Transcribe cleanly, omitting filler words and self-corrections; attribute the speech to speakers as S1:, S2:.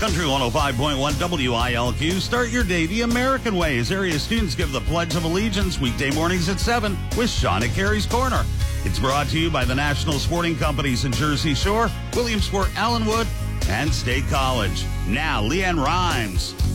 S1: Country 105.1 WILQ. Start your day the American way as area students give the Pledge of Allegiance weekday mornings at 7 with Sean at Carey's Corner. It's brought to you by the National Sporting Companies in Jersey Shore, Williamsport, Allenwood, and State College. Now, Leanne Rhymes.